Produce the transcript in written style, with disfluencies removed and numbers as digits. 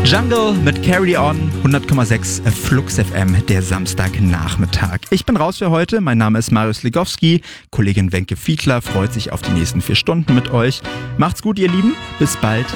Jungle mit Carry On, 100,6 Flux FM, der Samstagnachmittag. Ich bin raus für heute, mein Name ist Marius Legowski, Kollegin Wenke Fiedler freut sich auf die nächsten 4 Stunden mit euch. Macht's gut, ihr Lieben, bis bald.